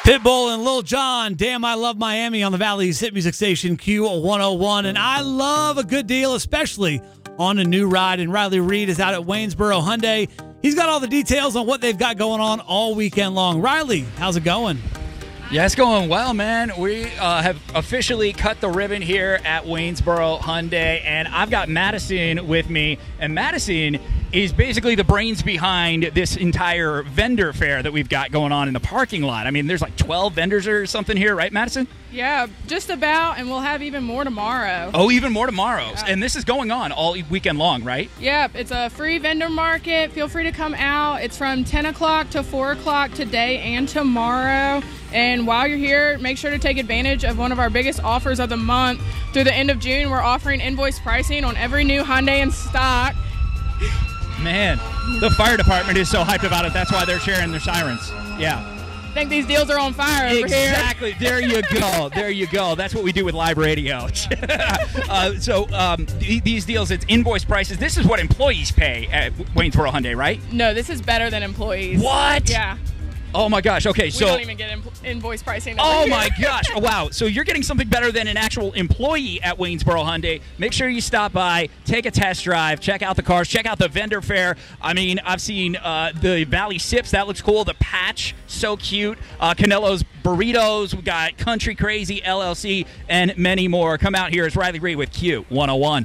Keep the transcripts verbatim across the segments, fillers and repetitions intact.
Pitbull and Lil Jon, Damn I Love Miami on the Valley's hit music station Q one oh one. And I love a good deal, especially on a new ride. And Riley Reed is out at Waynesboro Hyundai. He's got all the details on what they've got going on all weekend long. Riley, how's it going? Yeah, it's going well, man. We uh, have officially cut the ribbon here at Waynesboro Hyundai, and I've got Madison with me. And Madison is basically the brains behind this entire vendor fair that we've got going on in the parking lot. I mean, there's like twelve vendors or something here, right, Madison? Yeah, just about, and we'll have even more tomorrow. Oh, even more tomorrow. Yeah. And this is going on all weekend long, right? Yep, it's a free vendor market. Feel free to come out. It's from ten o'clock to four o'clock today and tomorrow. And while you're here, make sure to take advantage of one of our biggest offers of the month. Through the end of June, we're offering invoice pricing on every new Hyundai in stock. Man, the fire department is so hyped about it. That's why they're sharing their sirens. Yeah. I think these deals are on fire over here. Exactly. There you go. There you go. That's what we do with live radio. uh, so um, th- these deals, it's invoice prices. This is what employees pay at Waynesboro Hyundai, right? No, this is better than employees. What? Yeah. Oh, my gosh. Okay, We so... don't even get inv- invoice pricing over Oh, here. my gosh. Oh, wow. So you're getting something better than an actual employee at Waynesboro Hyundai. Make sure you stop by, take a test drive, check out the cars, check out the vendor fair. I mean, I've seen uh, the Valley Sips. That looks cool. The patch, so cute. Uh, Canelo's Burritos. We got Country Crazy, L L C, and many more. Come out here. It's Riley Reed with Q one oh one.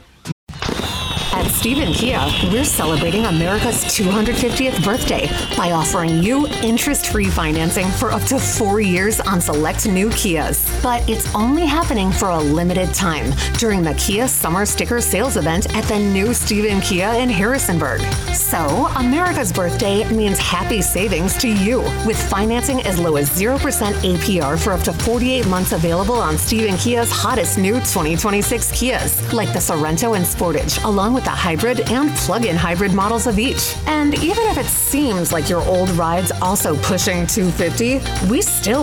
At Stephen Kia, we're celebrating America's two hundred fiftieth birthday by offering you interest-free financing for up to four years on select new Kias. But it's only happening for a limited time during the Kia Summer Sticker Sales Event at the new Stephen Kia in Harrisonburg. So, America's birthday means happy savings to you with financing as low as zero percent A P R for up to forty-eight months available on Stephen Kia's hottest new twenty twenty-six Kias, like the Sorrento and Sportage, along with the hybrid and plug-in hybrid models of each. And even if it seems like your old ride's also pushing two hundred fifty, we still